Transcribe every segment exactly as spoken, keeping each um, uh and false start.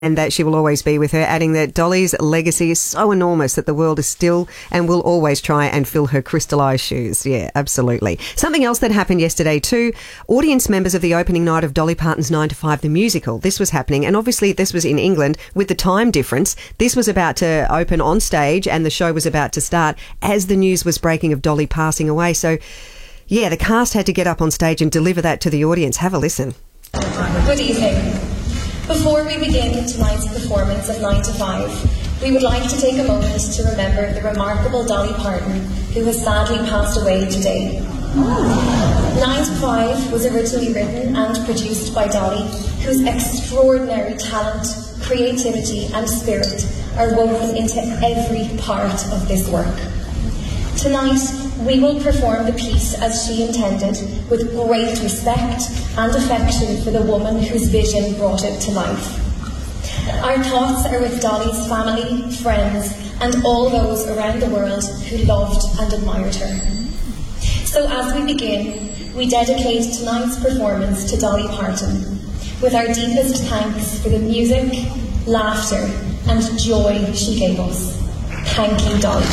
and that she will always be with her, adding that Dolly's legacy is so enormous that the world is still and will always try and fill her crystallised shoes. Yeah, absolutely. Something else that happened yesterday too, audience members of the opening night of Dolly Parton's nine to five the musical, this was happening, and obviously this was in England with the time difference. This was about to open on stage and the show was about to start as the news was breaking of Dolly passing away. So, yeah, the cast had to get up on stage and deliver that to the audience. Have a listen. Good evening. Before we begin tonight's performance of nine to five, we would like to take a moment to remember the remarkable Dolly Parton, who has sadly passed away today. nine to five was originally written and produced by Dolly, whose extraordinary talent, creativity and spirit are woven into every part of this work. Tonight, we will perform the piece as she intended, with great respect and affection for the woman whose vision brought it to life. Our thoughts are with Dolly's family, friends, and all those around the world who loved and admired her. So as we begin, we dedicate tonight's performance to Dolly Parton, with our deepest thanks for the music, laughter, and joy she gave us. Thank you, Dolly.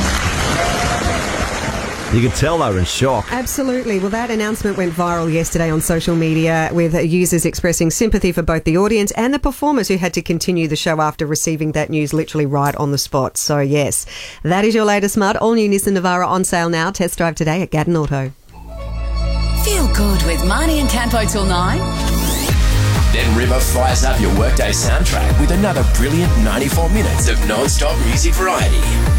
You can tell they were in shock. Absolutely. Well, that announcement went viral yesterday on social media, with users expressing sympathy for both the audience and the performers who had to continue the show after receiving that news literally right on the spot. So, yes, that is your latest mud. All new Nissan Navara on sale now. Test drive today at Gaddon Auto. Feel good with Marnie and Campo till nine. Then River fires up your workday soundtrack with another brilliant ninety-four minutes of non-stop music variety.